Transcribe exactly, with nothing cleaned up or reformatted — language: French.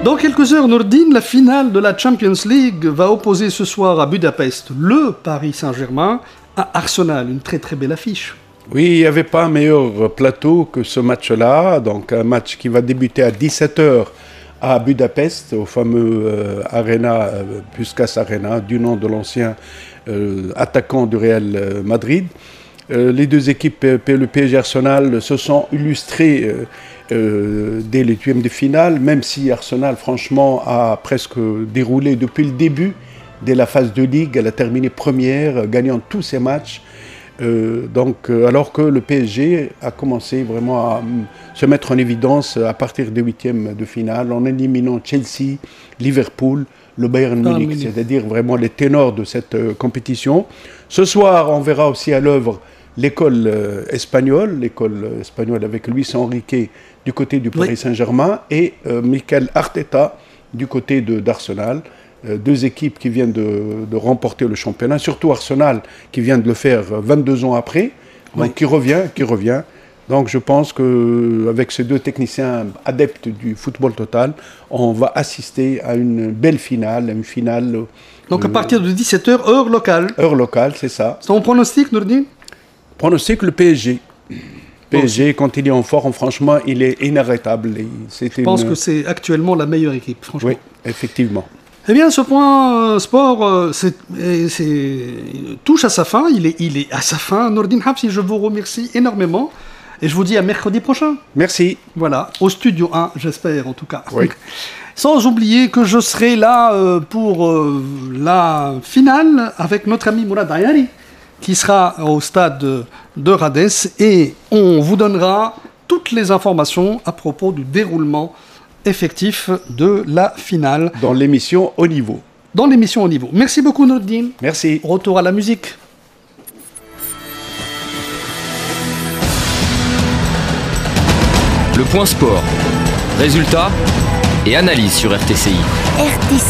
Dans quelques heures, Nourdine, la finale de la Champions League va opposer ce soir à Budapest le Paris Saint-Germain à Arsenal. Une très très belle affiche. Oui, il n'y avait pas un meilleur plateau que ce match-là. Donc un match qui va débuter à dix-sept heures à Budapest, au fameux euh, Arena, euh, Puskás Arena, du nom de l'ancien euh, attaquant du Real Madrid. Euh, les deux équipes, le P S G et Arsenal, se sont illustrées euh, euh, dès les huitièmes de finale, même si Arsenal, franchement, a presque déroulé depuis le début, dès la phase de Ligue. Elle a terminé première, gagnant tous ses matchs. Euh, donc, euh, alors que le P S G a commencé vraiment à um, se mettre en évidence à partir des huitièmes de finale, en éliminant Chelsea, Liverpool, le Bayern Ah, Munich, c'est-à-dire vraiment les ténors de cette euh, compétition. Ce soir, on verra aussi à l'œuvre l'école euh, espagnole, l'école euh, espagnole avec Luis Enrique du côté du Paris oui. Saint-Germain et euh, Mikel Arteta du côté de, d'Arsenal. Euh, deux équipes qui viennent de, de remporter le championnat, surtout Arsenal qui vient de le faire vingt-deux ans après, donc oui. qui revient, qui revient. Donc je pense qu'avec ces deux techniciens adeptes du football total, on va assister à une belle finale, une finale... Donc euh, à partir de dix-sept heures, heure locale. Heure locale, c'est ça. C'est ton pronostic, Nourdine? Pronostic, le P S G. P S G, quand il est en forme, franchement, il est inarrêtable. C'est Je pense une... que c'est actuellement la meilleure équipe, franchement. Oui, effectivement. Eh bien, ce point euh, sport euh, c'est, c'est, touche à sa fin. Il est, il est à sa fin. Nourdine Habsi, je vous remercie énormément. Et je vous dis à mercredi prochain. Merci. Voilà, au Studio un, j'espère en tout cas. Oui. Sans oublier que je serai là euh, pour euh, la finale avec notre ami Mourad Ayari, qui sera au stade de, de Radès. Et on vous donnera toutes les informations à propos du déroulement effectif de la finale. Dans l'émission Haut Niveau. Dans l'émission Haut Niveau. Merci beaucoup, Nourdine. Merci. Retour à la musique. Le point sport. Résultats et analyse sur R T C I. R T C I.